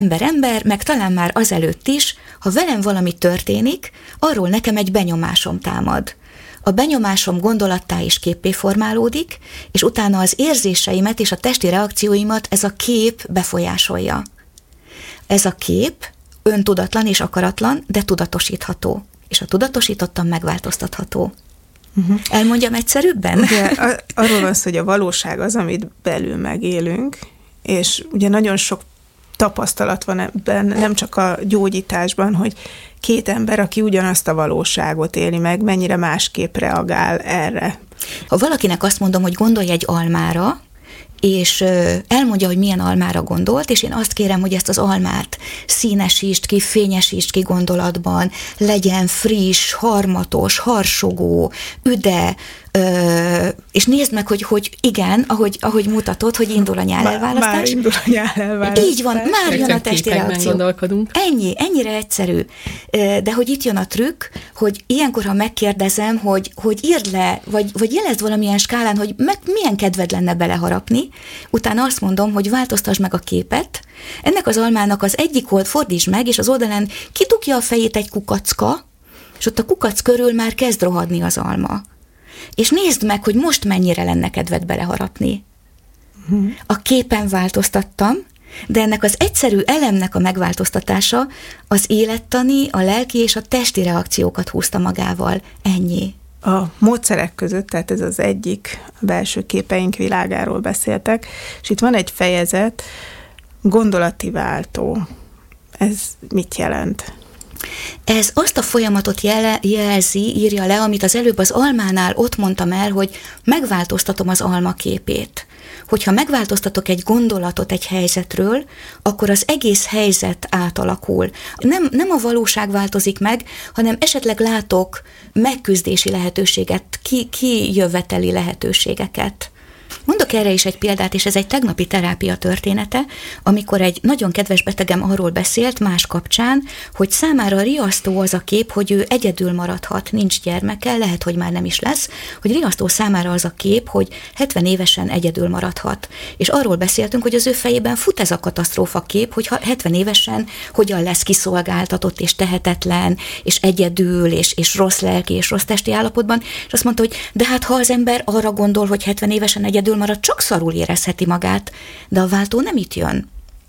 ember, meg talán már azelőtt is, ha velem valami történik, arról nekem egy benyomásom támad. A benyomásom gondolattá és képpé formálódik, és utána az érzéseimet és a testi reakcióimat ez a kép befolyásolja. Ez a kép öntudatlan és akaratlan, de tudatosítható. És a tudatosítottan megváltoztatható. Elmondjam egyszerűbben? Ugye, arról van szó, hogy a valóság az, amit belül megélünk, és ugye nagyon sok tapasztalat van ebben, nem csak a gyógyításban, hogy két ember, aki ugyanazt a valóságot éli meg, mennyire másképp reagál erre. Ha valakinek azt mondom, hogy gondolj egy almára, és elmondja, hogy milyen almára gondolt, és én azt kérem, hogy ezt az almát színesítsd ki, fényesítsd ki gondolatban, legyen friss, harmatos, harsogó, üde, és nézd meg, hogy igen, ahogy mutatod, hogy indul a nyálelválasztás. Már indul a nyálelválasztás. Így van, már jön a testi reakció. Ennyire egyszerű. De hogy itt jön a trükk, hogy ilyenkor, ha megkérdezem, hogy írd le, vagy jelezd valamilyen skálán, hogy milyen kedved lenne beleharapni, utána azt mondom, hogy változtasd meg a képet, ennek az almának az egyik oldalt fordítsd meg, és az oldalán kidugja a fejét egy kukacka, és ott a kukac körül már kezd rohadni az alma. És nézd meg, hogy most mennyire lenne kedved beleharapni. A képen változtattam, de ennek az egyszerű elemnek a megváltoztatása az élettani, a lelki és a testi reakciókat húzta magával. Ennyi. A módszerek között, tehát ez az egyik, a belső képeink világáról beszéltek, és itt van egy fejezet, gondolati váltó. Ez mit jelent? Ez azt a folyamatot jelzi, írja le, amit az előbb az almánál ott mondtam el, hogy megváltoztatom az alma képét. Hogyha megváltoztatok egy gondolatot egy helyzetről, akkor az egész helyzet átalakul. Nem a valóság változik meg, hanem esetleg látok megküzdési lehetőséget, kijöveteli lehetőségeket. Mondok erre is egy példát, és ez egy tegnapi terápia története, amikor egy nagyon kedves betegem arról beszélt más kapcsán, hogy számára riasztó az a kép, hogy ő egyedül maradhat, nincs gyermeke, lehet, hogy már nem is lesz, hogy riasztó számára az a kép, hogy 70 évesen egyedül maradhat. És arról beszéltünk, hogy az ő fejében fut ez a katasztrófa kép, hogy 70 évesen hogyan lesz kiszolgáltatott és tehetetlen, és egyedül, és rossz lelki, és rossz testi állapotban, és azt mondta, hogy de hát ha az ember arra gondol, hogy 70 évesen egyedül marad, csak szarul érezheti magát, de a váltó nem itt jön.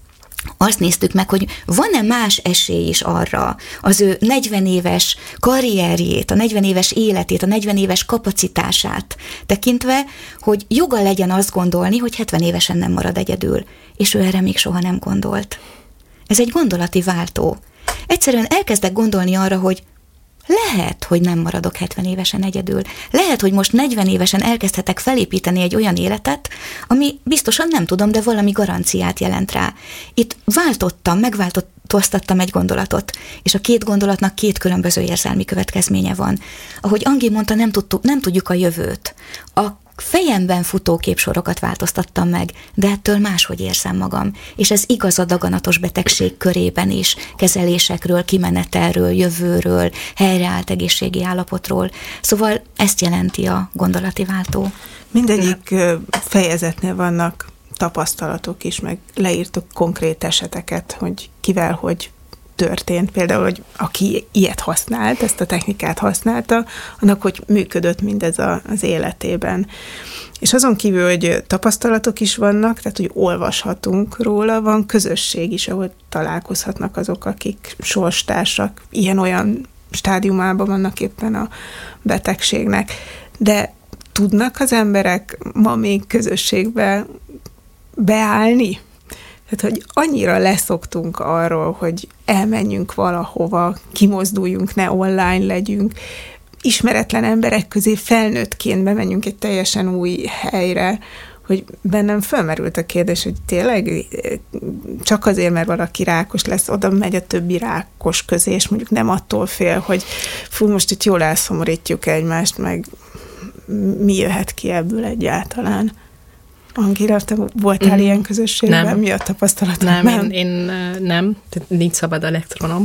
Azt néztük meg, hogy van-e más esély is arra, az ő 40 éves karrierjét, a 40 éves életét, a 40 éves kapacitását tekintve, hogy joga legyen azt gondolni, hogy 70 évesen nem marad egyedül. És ő erre még soha nem gondolt. Ez egy gondolati váltó. Egyszerűen elkezdek gondolni arra, hogy lehet, hogy nem maradok 70 évesen egyedül. Lehet, hogy most 40 évesen elkezdhetek felépíteni egy olyan életet, ami biztosan nem tudom, de valami garanciát jelent rá. Itt megváltoztattam egy gondolatot, és a két gondolatnak két különböző érzelmi következménye van. Ahogy Angi mondta, nem tudjuk a jövőt. A fejemben futó képsorokat változtattam meg, de ettől máshogy érzem magam. És ez igaz a daganatos betegség körében is, kezelésekről, kimenetelről, jövőről, helyreállt egészségi állapotról. Szóval ezt jelenti a gondolati váltó. Mindegyik fejezetnél vannak tapasztalatok is, meg leírtok konkrét eseteket, hogy kivel hogy történt. Például, hogy aki ilyet használt, ezt a technikát használta, annak hogy működött mindez az életében. És azon kívül, hogy tapasztalatok is vannak, tehát, hogy olvashatunk róla, van közösség is, ahol találkozhatnak azok, akik sorstársak, ilyen-olyan stádiumában vannak éppen a betegségnek. De tudnak az emberek ma még közösségbe beállni? Tehát, hogy annyira leszoktunk arról, hogy elmenjünk valahova, kimozduljunk, ne online legyünk, ismeretlen emberek közé felnőttként bemenjünk egy teljesen új helyre, hogy bennem felmerült a kérdés, hogy tényleg csak azért, mert valaki rákos lesz, oda megy a többi rákos közé, és mondjuk nem attól fél, hogy most itt jól elszomorítjuk egymást, meg mi jöhet ki ebből egyáltalán. Angéla, te voltál ilyen közösségben? Nem. Mi a tapasztalatod? Nem, én nem, nincs szabad elektronom,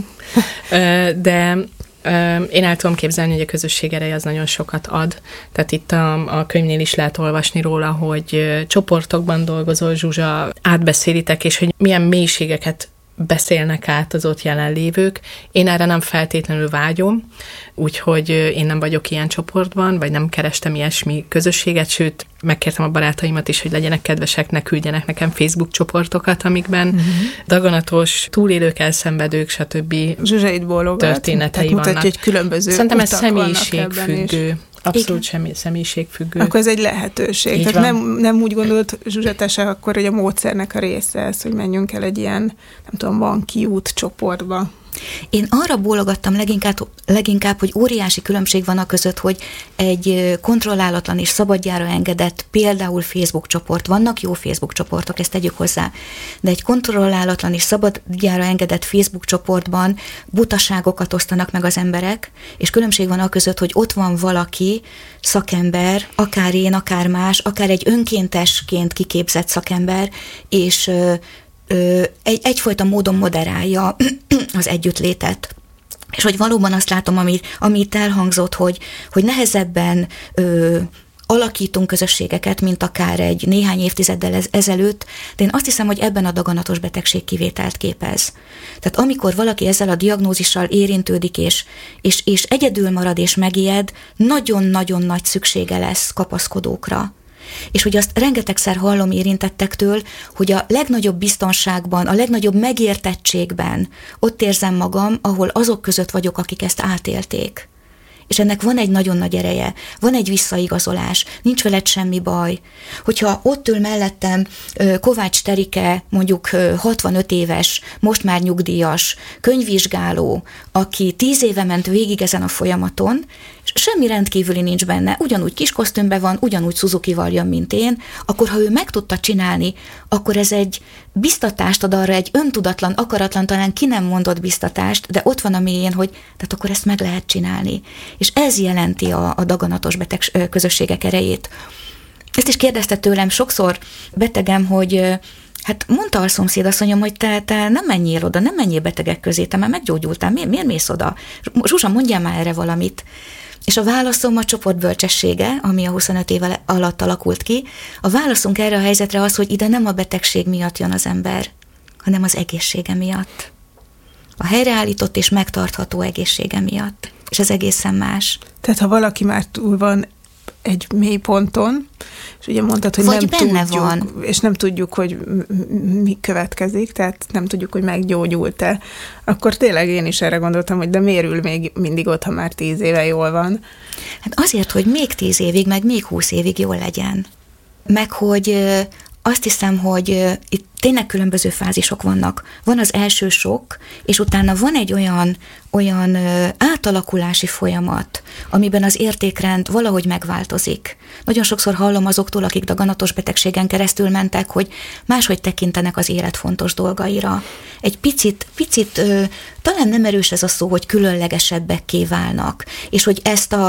de én el tudom képzelni, hogy a közösség ereje az nagyon sokat ad. Tehát itt a könyvnél is lehet olvasni róla, hogy csoportokban dolgozol, Zsuzsa, átbeszélitek, és hogy milyen mélységeket beszélnek át az ott jelenlévők. Én erre nem feltétlenül vágyom, úgyhogy én nem vagyok ilyen csoportban, vagy nem kerestem ilyesmi közösséget, sőt, megkértem a barátaimat is, hogy legyenek kedvesek, ne küldjenek nekem Facebook csoportokat, amikben daganatos, túlélők, elszenvedők, stb. Zsuzsait bólogat, történetei vannak. Mutatja, hogy különböző Szerintem ez utak személyiségfüggő. Abszolút személyiségfüggő. Akkor ez egy lehetőség. Így Tehát nem úgy gondolod, Zsuzsa, te se akkor, hogy a módszernek a része ez, hogy menjünk el egy ilyen, nem tudom, banki út csoportba. Én arra bólogattam leginkább, hogy óriási különbség van a között, hogy egy kontrollálatlan és szabadjára engedett, például Facebook csoport, vannak jó Facebook csoportok, ezt tegyük hozzá, de egy kontrollálatlan és szabadjára engedett Facebook csoportban butaságokat osztanak meg az emberek, és különbség van a között, hogy ott van valaki, szakember, akár én, akár más, akár egy önkéntesként kiképzett szakember, és egyfajta módon moderálja az együttlétet. És hogy valóban azt látom, amit elhangzott, hogy nehezebben alakítunk közösségeket, mint akár egy néhány évtizeddel ezelőtt, de én azt hiszem, hogy ebben a daganatos betegség kivételt képez. Tehát amikor valaki ezzel a diagnózissal érintődik, és egyedül marad és megijed, nagyon-nagyon nagy szüksége lesz kapaszkodókra. És hogy azt rengetegszer hallom érintettektől, hogy a legnagyobb biztonságban, a legnagyobb megértettségben ott érzem magam, ahol azok között vagyok, akik ezt átélték. És ennek van egy nagyon nagy ereje, van egy visszaigazolás, nincs veled semmi baj. Hogyha ott ül mellettem Kovács Terike, mondjuk 65 éves, most már nyugdíjas, könyvvizsgáló, aki 10 éve ment végig ezen a folyamaton, semmi rendkívüli nincs benne, ugyanúgy kis kosztümben van, ugyanúgy Suzuki-val jön, mint én, akkor ha ő meg tudta csinálni, akkor ez egy biztatást ad arra, egy öntudatlan, akaratlan, talán ki nem mondott biztatást, de ott van a mélyén, hogy tehát akkor ezt meg lehet csinálni. És ez jelenti a daganatos beteg közösségek erejét. Ezt is kérdezte tőlem sokszor betegem, hogy hát mondta a szomszédasszonyom, hogy te nem menjél oda, nem menjél betegek közé, te már meggyógyultál, miért mész oda? Zsuzsa, mondjál már erre valamit. És a válaszom a csoport bölcsessége, ami a 25 év alatt alakult ki, a válaszunk erre a helyzetre az, hogy ide nem a betegség miatt jön az ember, hanem az egészsége miatt. A helyreállított és megtartható egészsége miatt. És ez egészen más. Tehát ha valaki már túl van egy mély ponton, és ugye mondtad, hogy vagy nem benne tudjuk, van. És nem tudjuk, hogy mi következik, tehát nem tudjuk, hogy meggyógyult-e, akkor tényleg én is erre gondoltam, hogy de miért ül még mindig ott, ha már 10 éve jól van? Hát azért, hogy még 10 évig, meg még 20 évig jól legyen. Meg hogy azt hiszem, hogy itt tényleg különböző fázisok vannak. Van az első sok, és utána van egy olyan átalakulási folyamat, amiben az értékrend valahogy megváltozik. Nagyon sokszor hallom azoktól, akik daganatos betegségen keresztül mentek, hogy máshogy tekintenek az élet fontos dolgaira. Egy picit talán nem erős ez a szó, hogy különlegesebbekké válnak, és hogy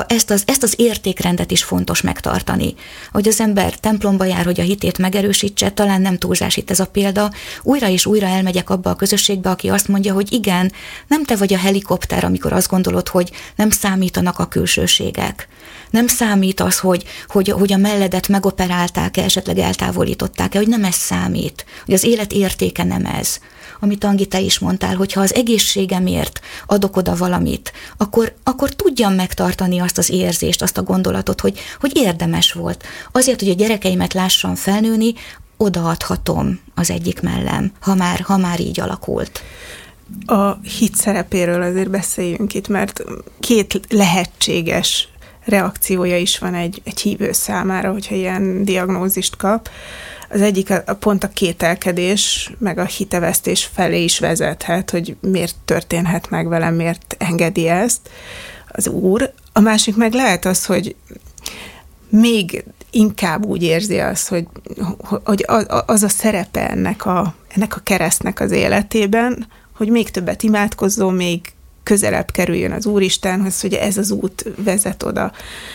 ezt az értékrendet is fontos megtartani. Hogy az ember templomba jár, hogy a hitét megerősítse, talán nem túlzás itt ez a példa, újra és újra elmegyek abba a közösségbe, aki azt mondja, hogy igen, nem te vagy a helikopter, amikor azt gondolod, hogy nem számítanak a külsőségek. Nem számít az, hogy a melledet megoperálták-e, esetleg eltávolították-e, hogy nem ez számít, hogy az élet értéke nem ez. Amit Angi, te is mondtál, hogy ha az egészségemért adok oda valamit, akkor tudjam megtartani azt az érzést, azt a gondolatot, hogy érdemes volt. Azért, hogy a gyerekeimet lássam felnőni, odaadhatom az egyik mellem, ha már így alakult. A hit szerepéről azért beszéljünk itt, mert 2 lehetséges reakciója is van egy hívő számára, hogyha ilyen diagnózist kap. Az egyik pont a kételkedés, meg a hitevesztés felé is vezethet, hogy miért történhet meg velem, miért engedi ezt az Úr. A másik meg lehet az, hogy még inkább úgy érzi azt, hogy az a szerepe ennek a keresztnek az életében, hogy még többet imádkozzon, még közelebb kerüljön az Úristenhez, hogy ez az út vezet oda.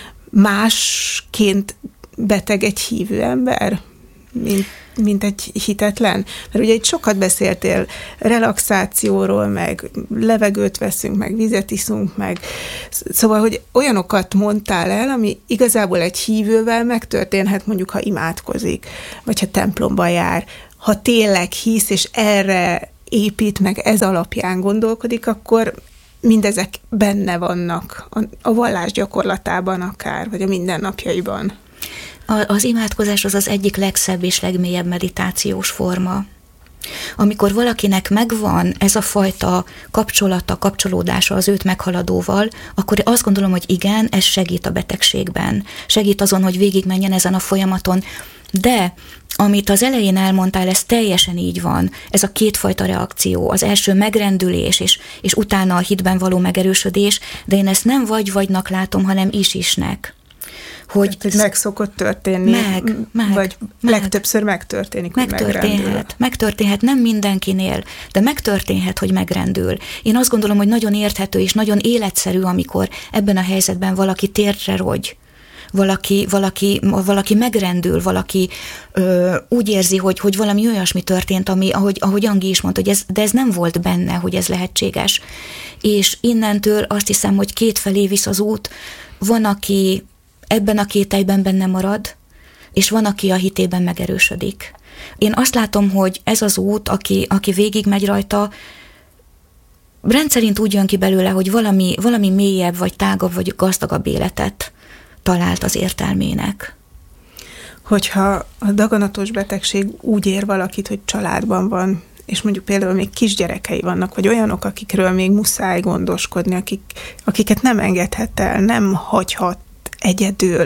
Másként beteg egy hívő ember, mint egy hitetlen? Mert ugye itt sokat beszéltél relaxációról, meg levegőt veszünk, meg vizet iszunk, meg szóval, hogy olyanokat mondtál el, ami igazából egy hívővel megtörténhet, mondjuk, ha imádkozik, vagy ha templomba jár, ha tényleg hisz, és erre épít, meg ez alapján gondolkodik, akkor mindezek benne vannak a vallás gyakorlatában akár, vagy a mindennapjaiban. Az imádkozás az egyik legszebb és legmélyebb meditációs forma. Amikor valakinek megvan ez a fajta kapcsolata, kapcsolódása az őt meghaladóval, akkor azt gondolom, hogy igen, ez segít a betegségben. Segít azon, hogy végigmenjen ezen a folyamaton. De amit az elején elmondtál, ez teljesen így van. Ez a kétfajta reakció. Az első megrendülés, és utána a hitben való megerősödés, de én ezt nem vagy-vagynak látom, hanem is-isnek. Hogy meg szokott történni, vagy legtöbbször megtörténik, hogy megtörténhet, nem mindenkinél, de megtörténhet, hogy megrendül. Én azt gondolom, hogy nagyon érthető és nagyon életszerű, amikor ebben a helyzetben valaki térdre rogy, valaki megrendül, valaki úgy érzi, hogy valami olyasmi történt, ami, ahogy Angi is mondta, hogy de ez nem volt benne, hogy ez lehetséges. És innentől azt hiszem, hogy kétfelé visz az út. Van, aki ebben a kételyben benne marad, és van, aki a hitében megerősödik. Én azt látom, hogy ez az út, aki végig megy rajta, rendszerint úgy jön ki belőle, hogy valami mélyebb, vagy tágabb, vagy gazdagabb életet talált az értelmének. Hogyha a daganatos betegség úgy ér valakit, hogy családban van, és mondjuk például még kisgyerekei vannak, vagy olyanok, akikről még muszáj gondoskodni, akiket nem engedhet el, nem hagyhat egyedül,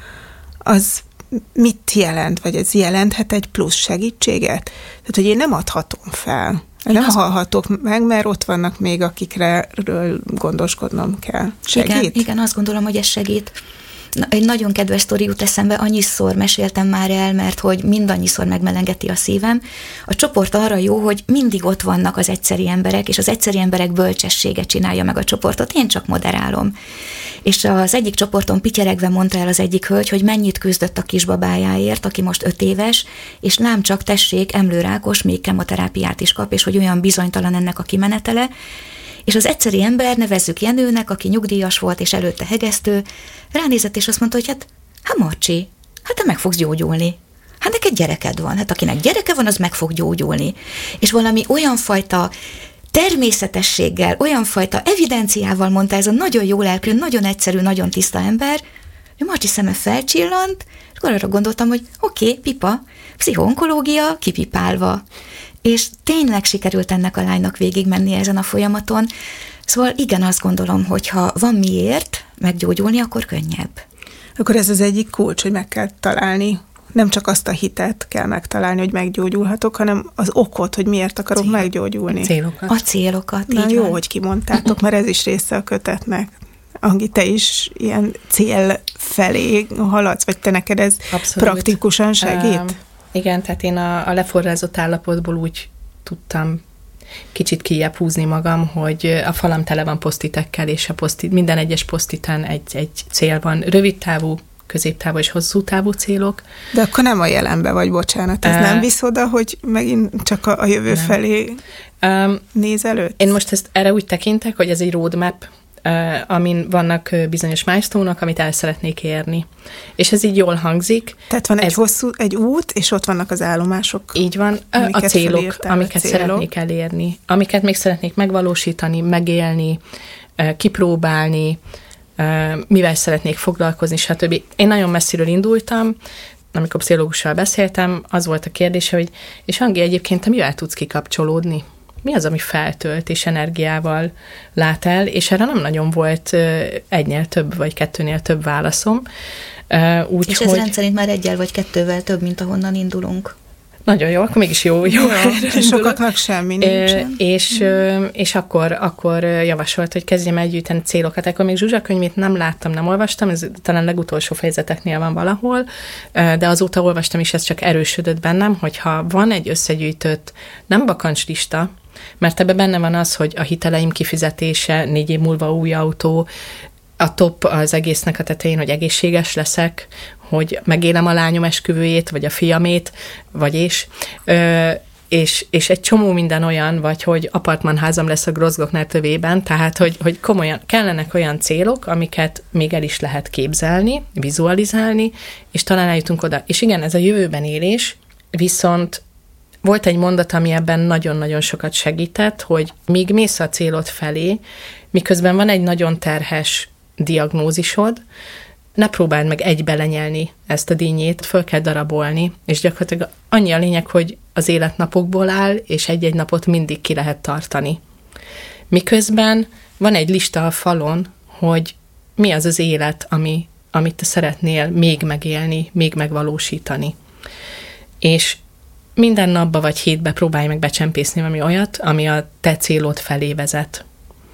az mit jelent, vagy ez jelenthet egy plusz segítséget? Tehát, hogy én nem adhatom fel. Nem hallhatok meg, mert ott vannak még, akikről gondoskodnom kell. Segít? Igen, azt gondolom, hogy ez segít. Egy nagyon kedves sztori jut eszembe, annyiszor meséltem már el, mert hogy mindannyiszor megmelengeti a szívem. A csoport arra jó, hogy mindig ott vannak az egyszeri emberek, és az egyszeri emberek bölcsessége csinálja meg a csoportot, én csak moderálom. És az egyik csoporton pityeregve mondta el az egyik hölgy, hogy mennyit küzdött a kisbabájáért, aki most 5 éves, és lám csak tessék, emlőrákos, még kemoterápiát is kap, és hogy olyan bizonytalan ennek a kimenetele. És az egyszeri ember, nevezzük Jenőnek, aki nyugdíjas volt, és előtte hegesztő, ránézett, és azt mondta, hogy hát Marcsi, hát te meg fogsz gyógyulni. Hát neked gyereked van, hát akinek gyereke van, az meg fog gyógyulni. És valami olyan fajta természetességgel, olyan fajta evidenciával mondta ez a nagyon jó lelkű, nagyon egyszerű, nagyon tiszta ember, hogy Marcsi szeme felcsillant, és akkor arra gondoltam, hogy oké, pipa, pszichoonkológia kipipálva. És tényleg sikerült ennek a lánynak végigmenni ezen a folyamaton. Szóval igen, azt gondolom, hogy ha van miért meggyógyulni, akkor könnyebb. Akkor ez az egyik kulcs, hogy meg kell találni. Nem csak azt a hitet kell megtalálni, hogy meggyógyulhatok, hanem az okot, hogy miért akarok meggyógyulni. A célokat. Na jó, hogy kimondtátok, mert ez is része a kötetnek. Angi, te is ilyen cél felé haladsz, vagy te neked ez abszolút praktikusan segít? Igen, tehát én a leforrázott állapotból úgy tudtam kicsit kijebb húzni magam, hogy a falam tele van posztitekkel, és minden egyes posztiten egy cél van. Rövid távú, középtávú és hosszú távú célok. De akkor nem a jelenbe vagy, bocsánat. Ez nem visz oda, hogy megint csak a jövő felé néz előtt? Én most erre úgy tekintek, hogy ez egy roadmap, amin vannak bizonyos milestone-ok, amit el szeretnék érni. És ez így jól hangzik. Tehát van egy út, és ott vannak az állomások. Így van, a célok, amiket szeretnék elérni, amiket még szeretnék megvalósítani, megélni, kipróbálni, mivel szeretnék foglalkozni, stb. Én nagyon messziről indultam, amikor pszichológussal beszéltem, az volt a kérdése, hogy és Angi, egyébként te mivel tudsz kikapcsolódni? Mi az, ami feltölt és energiával lát el, és erre nem nagyon volt egynél több, vagy 2-nél több válaszom. És ez rendszerint már 1 vagy 2 több, mint ahonnan indulunk. Nagyon jó, akkor mégis jó. Sokaknak semmi nincsen. És akkor javasolt, hogy kezdjem el gyűjteni célokat. Akkor még Zsuzsa könyvét nem láttam, nem olvastam, ez talán legutolsó fejezeteknél van valahol, de azóta olvastam, és ez csak erősödött bennem, hogyha van egy összegyűjtött, nem bakancslista, mert ebben benne van az, hogy a hiteleim kifizetése, 4 év múlva új autó, a top az egésznek a tetején, hogy egészséges leszek, hogy megélem a lányom esküvőjét, vagy a fiamét, és egy csomó minden olyan, vagy hogy apartmanházam lesz a Grozgoknál tövében, tehát hogy komolyan kellenek olyan célok, amiket még el is lehet képzelni, vizualizálni, és talán eljutunk oda. És igen, ez a jövőben élés, viszont Volt egy mondat, ami ebben nagyon-nagyon sokat segített, hogy míg mész a célod felé, miközben van egy nagyon terhes diagnózisod, ne próbáld meg egybe lenyelni ezt a dinnyét, föl kell darabolni, és gyakorlatilag annyi a lényeg, hogy az élet napokból áll, és egy-egy napot mindig ki lehet tartani. Miközben van egy lista a falon, hogy mi az az élet, amit te szeretnél még megélni, még megvalósítani. És minden napba vagy hétbe próbálj meg becsempészni valami olyat, ami a te célod felé vezet.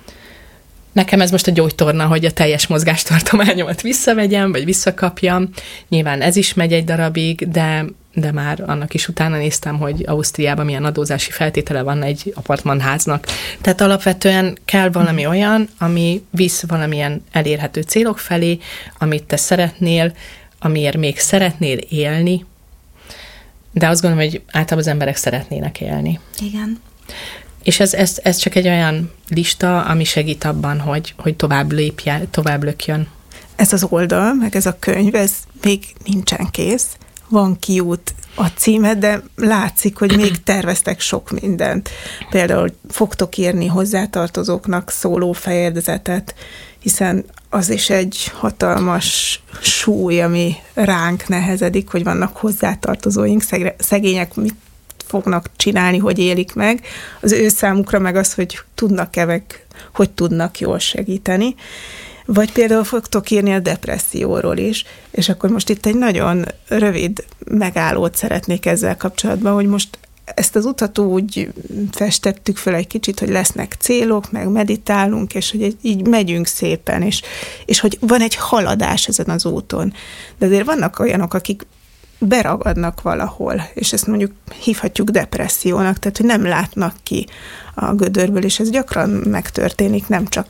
Nekem ez most a gyógytorna, hogy a teljes mozgástartományomat visszavegyem, vagy visszakapjam. Nyilván ez is megy egy darabig, de már annak is utána néztem, hogy Ausztriában milyen adózási feltétele van egy apartmanháznak. Tehát alapvetően kell valami olyan, ami visz valamilyen elérhető célok felé, amit te szeretnél, amiért még szeretnél élni, de azt gondolom, hogy általában az emberek szeretnének élni. Igen. És ez csak egy olyan lista, ami segít abban, hogy tovább lökjön. Ez az oldal, meg ez a könyv, ez még nincsen kész. Van kiút a címe, de látszik, hogy még terveztek sok mindent. Például fogtok írni hozzátartozóknak szóló fejezetet, hiszen az is egy hatalmas súly, ami ránk nehezedik, hogy vannak hozzátartozóink, szegények mit fognak csinálni, hogy élik meg. Az ő számukra meg az, hogy tudnak-e meg, hogy tudnak jól segíteni. Vagy például fogtok írni a depresszióról is, és akkor most itt egy nagyon rövid megállót szeretnék ezzel kapcsolatban, hogy most ezt az utat úgy festettük föl egy kicsit, hogy lesznek célok, meg meditálunk, és hogy így megyünk szépen, és hogy van egy haladás ezen az úton. De azért vannak olyanok, akik beragadnak valahol, és ezt mondjuk hívhatjuk depressziónak, tehát hogy nem látnak ki a gödörből, és ez gyakran megtörténik, nem csak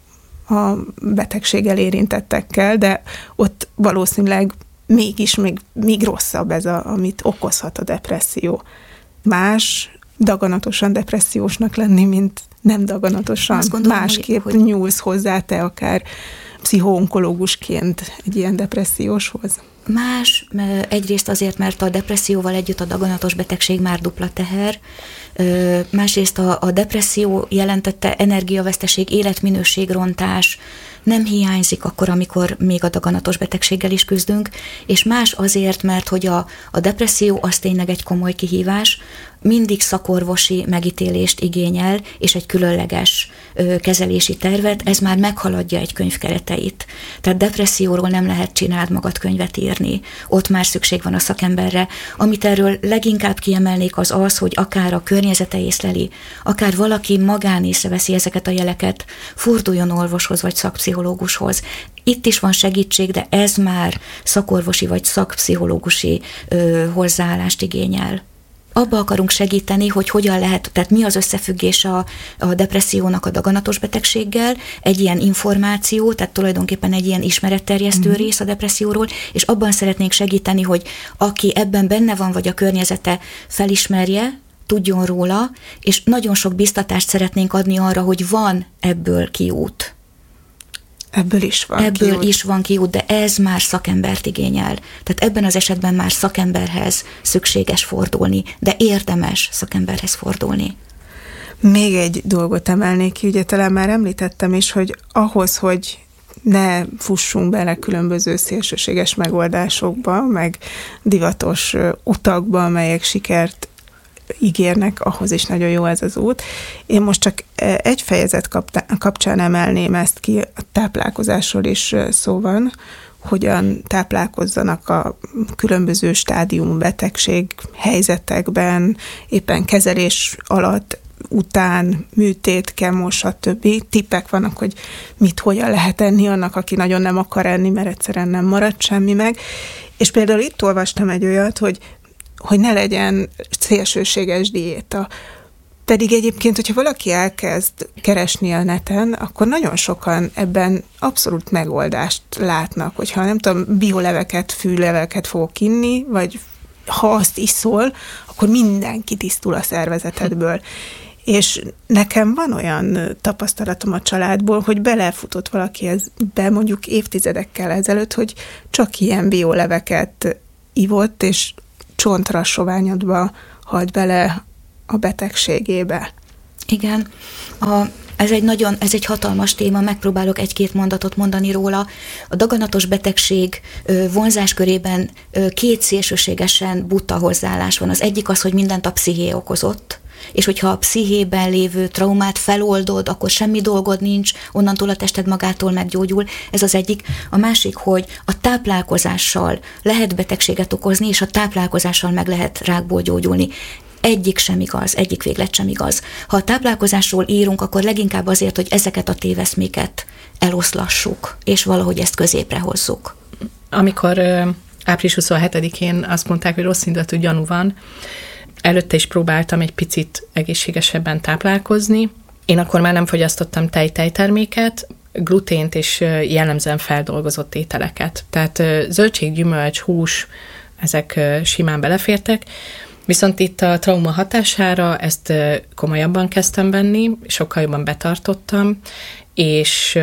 a betegséggel érintettekkel, de ott valószínűleg mégis még rosszabb ez, amit okozhat a depresszió. Más daganatosan depressziósnak lenni, mint nem daganatosan. Gondolom, másképp hogy nyúlsz hozzá te akár pszichoonkológusként egy ilyen depresszióshoz. Más, egyrészt azért, mert a depresszióval együtt a daganatos betegség már dupla teher, másrészt a depresszió jelentette energiaveszteség, életminőségrontás nem hiányzik akkor, amikor még a daganatos betegséggel is küzdünk, és más azért, mert hogy a depresszió az tényleg egy komoly kihívás, mindig szakorvosi megítélést igényel, és egy különleges kezelési tervet, ez már meghaladja egy könyv kereteit. Tehát depresszióról nem lehet csináld magad könyvet írni. Ott már szükség van a szakemberre. Amit erről leginkább kiemelnék az, hogy akár a környezete észleli, akár valaki magán észreveszi ezeket a jeleket, forduljon orvoshoz vagy szakpszichológushoz. Itt is van segítség, de ez már szakorvosi vagy szakpszichológusi hozzáállást igényel. Abba akarunk segíteni, hogy hogyan lehet, tehát mi az összefüggés a depressziónak a daganatos betegséggel, egy ilyen információ, tehát tulajdonképpen egy ilyen ismeretterjesztő rész a depresszióról, és abban szeretnénk segíteni, hogy aki ebben benne van, vagy a környezete felismerje, tudjon róla, és nagyon sok biztatást szeretnénk adni arra, hogy van ebből kiút. Ebből is van kiút, de ez már szakembert igényel. Tehát ebben az esetben már szakemberhez szükséges fordulni, de érdemes szakemberhez fordulni. Még egy dolgot emelnék ki, ugye talán már említettem is, hogy ahhoz, hogy ne fussunk bele különböző szélsőséges megoldásokba, meg divatos utakba, amelyek sikert ígérnek, ahhoz is nagyon jó ez az út. Én most csak egy fejezet kapcsán emelném ezt ki, a táplálkozásról is szó van, hogyan táplálkozzanak a különböző stádiumú betegség helyzetekben, éppen kezelés alatt, után, műtét, kemo, stb. Tippek vannak, hogy hogyan lehet enni annak, aki nagyon nem akar enni, mert egyszerűen nem marad semmi meg. És például itt olvastam egy olyat, hogy ne legyen szélsőséges diéta. Pedig egyébként, hogyha valaki elkezd keresni a neten, akkor nagyon sokan ebben abszolút megoldást látnak, hogyha nem tudom, bioleveket, fűleveket fogok inni, vagy ha azt iszol, akkor mindenki tisztul a szervezetedből. És nekem van olyan tapasztalatom a családból, hogy belefutott valaki ezbe mondjuk évtizedekkel ezelőtt, hogy csak ilyen bioleveket ivott, és csontrassoványodba halt bele a betegségébe. Igen, ez egy hatalmas téma, megpróbálok egy-két mondatot mondani róla. A daganatos betegség vonzáskörében két szélsőségesen buta hozzáállás van. Az egyik az, hogy mindent a psziché okozott, és hogyha a pszichében lévő traumát feloldod, akkor semmi dolgod nincs, onnantól a tested magától meggyógyul. Ez az egyik. A másik, hogy a táplálkozással lehet betegséget okozni, és a táplálkozással meg lehet rákból gyógyulni. Egyik sem igaz, egyik véglet sem igaz. Ha a táplálkozásról írunk, akkor leginkább azért, hogy ezeket a téveszméket eloszlassuk, és valahogy ezt középre hozzuk. Amikor április 27-én azt mondták, hogy rossz indulatú gyanú van, előtte is próbáltam egy picit egészségesebben táplálkozni. Én akkor már nem fogyasztottam tejterméket, glutént és jellemzően feldolgozott ételeket. Tehát zöldség, gyümölcs, hús, ezek simán belefértek. Viszont itt a trauma hatására ezt komolyabban kezdtem venni, sokkal jobban betartottam, és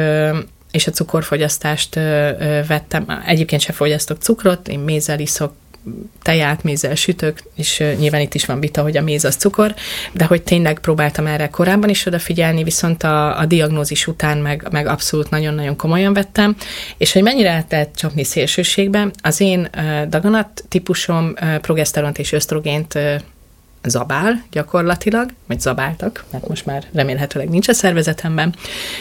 a cukorfogyasztást vettem. Egyébként sem fogyasztok cukrot, én mézzel iszok teját, mézzel sütök, és nyilván itt is van vita, hogy a méz az cukor, de hogy tényleg próbáltam erre korábban is odafigyelni, viszont a diagnózis után meg abszolút nagyon-nagyon komolyan vettem, és hogy mennyire lehet csapni szélsőségbe, az én daganat típusom progeszteront és ösztrogént zabál gyakorlatilag, vagy zabáltak, mert most már remélhetőleg nincs a szervezetemben,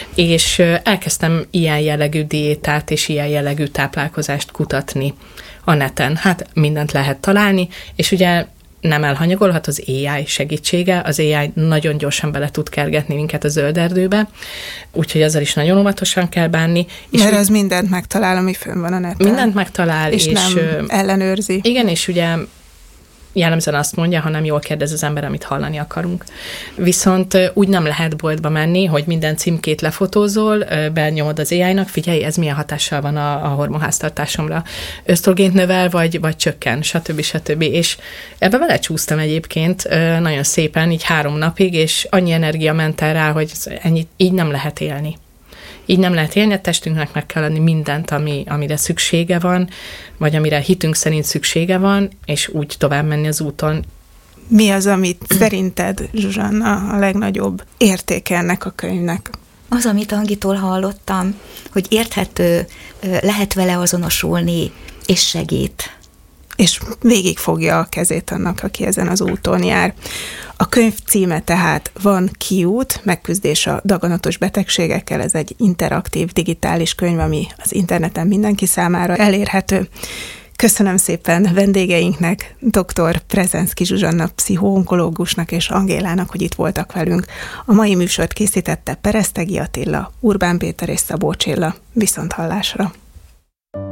és elkezdtem ilyen jellegű diétát és ilyen jellegű táplálkozást kutatni a neten. Hát mindent lehet találni, és ugye nem elhanyagolhat az AI segítsége, az AI nagyon gyorsan bele tud kergetni minket a zöld erdőbe, úgyhogy ezzel is nagyon óvatosan kell bánni. És mert ez mindent megtalál, ami fönn van a neten. Mindent megtalál. És nem ellenőrzi. Igen, és ugye jellemzően azt mondja, ha nem jól kérdez az ember, amit hallani akarunk. Viszont úgy nem lehet boltba menni, hogy minden címkét lefotózol, benyomod az AI-nak, figyelj, ez milyen hatással van a hormonháztartásomra. Ösztrogént növel, vagy csökken, stb. És ebbe belecsúsztam egyébként nagyon szépen, így 3 napig, és annyi energia ment el rá, hogy így nem lehet élni. Így nem lehet élni, a testünknek meg kell adni mindent, amire szüksége van, vagy amire hitünk szerint szüksége van, és úgy tovább menni az úton. Mi az, amit szerinted, Zsuzsanna, a legnagyobb értéke ennek a könyvnek? Az, amit Angitól hallottam, hogy érthető, lehet vele azonosulni, és segít. És végigfogja a kezét annak, aki ezen az úton jár. A könyv címe tehát Van kiút, megküzdés a daganatos betegségekkel. Ez egy interaktív, digitális könyv, ami az interneten mindenki számára elérhető. Köszönöm szépen vendégeinknek, dr. Brzezinski Zsuzsanna pszichoonkológusnak és Angélának, hogy itt voltak velünk. A mai műsort készítette Peresztegi Attila, Urbán Péter és Szabó Csilla. Viszonthallásra!